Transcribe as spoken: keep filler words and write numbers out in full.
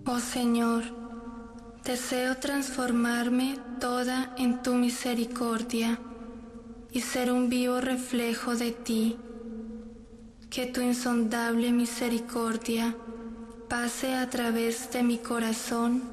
Oh Señor, deseo transformarme toda en tu misericordia y ser un vivo reflejo de ti. Que tu insondable misericordia pase a través de mi corazón